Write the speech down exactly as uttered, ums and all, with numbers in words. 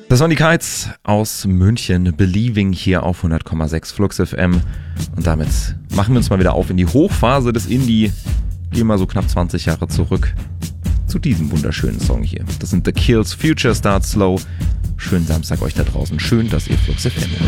Das waren die Kites aus München, Believing hier auf hundert Komma sechs Flux F M. Und damit machen wir uns mal wieder auf in die Hochphase des Indie. Gehen mal so knapp zwanzig Jahre zurück zu diesem wunderschönen Song hier. Das sind The Kills, Future Starts Slow. Schönen Samstag euch da draußen. Schön, dass ihr Flux F M hört.